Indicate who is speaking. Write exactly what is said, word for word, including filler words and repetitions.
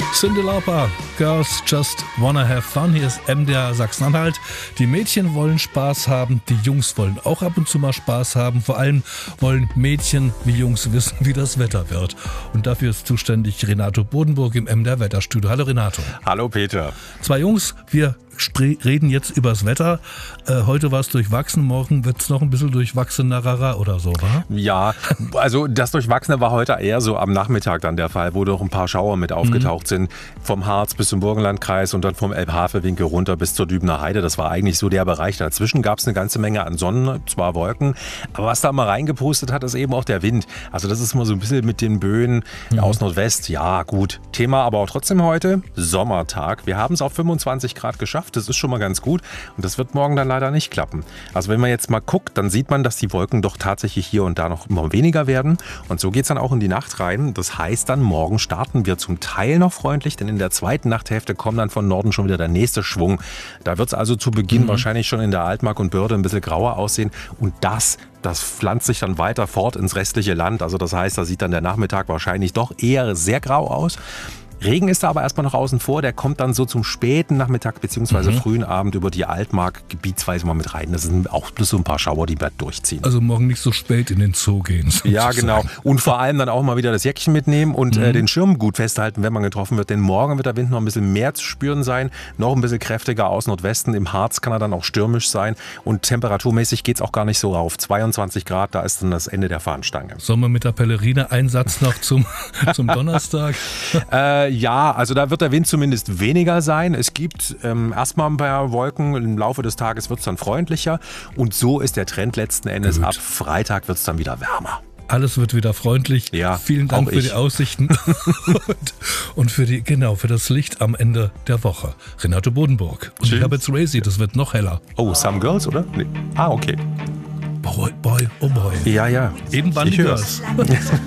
Speaker 1: Cyndi Lauper, Girls Just Wanna Have Fun. Hier ist M D R Sachsen-Anhalt. Die Mädchen wollen Spaß haben, die Jungs wollen auch ab und zu mal Spaß haben. Vor allem wollen Mädchen wie Jungs wissen, wie das Wetter wird. Und dafür ist zuständig Renato Bodenburg im M D R Wetterstudio. Hallo Renato.
Speaker 2: Hallo Peter.
Speaker 1: Zwei Jungs, wir reden jetzt übers Wetter. Äh, heute war es durchwachsen, morgen wird es noch ein bisschen durchwachsener oder so, wa?
Speaker 2: Ja, also das Durchwachsene war heute eher so am Nachmittag dann der Fall, wo doch ein paar Schauer mit aufgetaucht mhm. sind. Vom Harz bis zum Burgenlandkreis und dann vom Elbe-Havel-Winkel runter bis zur Dübener Heide. Das war eigentlich so der Bereich. Dazwischen gab es eine ganze Menge an Sonnen, zwar Wolken, aber was da mal reingepustet hat, ist eben auch der Wind. Also das ist mal so ein bisschen mit den Böen mhm. aus Nordwest. Ja, gut. Thema aber auch trotzdem heute Sommertag. Wir haben es auf fünfundzwanzig Grad geschafft. Das ist schon mal ganz gut und das wird morgen dann leider nicht klappen. Also wenn man jetzt mal guckt, dann sieht man, dass die Wolken doch tatsächlich hier und da noch immer weniger werden und so geht es dann auch in die Nacht rein. Das heißt dann, morgen starten wir zum Teil noch freundlich, denn in der zweiten Nachthälfte kommt dann von Norden schon wieder der nächste Schwung. Da wird es also zu Beginn mhm. wahrscheinlich schon in der Altmark und Börde ein bisschen grauer aussehen und das Das pflanzt sich dann weiter fort ins restliche Land. Also das heißt, da sieht dann der Nachmittag wahrscheinlich doch eher sehr grau aus. Regen ist da aber erstmal noch außen vor, der kommt dann so zum späten Nachmittag bzw. Mhm. frühen Abend über die Altmark gebietsweise mal mit rein. Das sind auch bloß so ein paar Schauer, die bald durchziehen.
Speaker 1: Also morgen nicht so spät in den Zoo gehen. Sozusagen.
Speaker 2: Ja, genau. Und vor allem dann auch mal wieder das Jäckchen mitnehmen und mhm. äh, den Schirm gut festhalten, wenn man getroffen wird. Denn morgen wird der Wind noch ein bisschen mehr zu spüren sein, noch ein bisschen kräftiger aus Nordwesten. Im Harz kann er dann auch stürmisch sein und temperaturmäßig geht es auch gar nicht so rauf. zweiundzwanzig Grad, da ist dann das Ende der Fahnenstange.
Speaker 1: Sollen wir mit der Pellerine einen Satz noch zum, zum Donnerstag?
Speaker 2: äh, Ja, also da wird der Wind zumindest weniger sein. Es gibt ähm, erstmal ein paar Wolken. Im Laufe des Tages wird es dann freundlicher. Und so ist der Trend letzten Endes. Gut. Ab Freitag wird es dann wieder wärmer.
Speaker 1: Alles wird wieder freundlich.
Speaker 2: Ja,
Speaker 1: vielen Dank für die Aussichten und, und für die genau für das Licht am Ende der Woche. Renato Bodenburg. Und ich habe jetzt Razy, das wird noch heller.
Speaker 2: Oh, Some Girls, oder? Nee. Ah, okay.
Speaker 1: Boy, boy, oh boy.
Speaker 2: Ja, ja.
Speaker 1: Eben waren die Girls.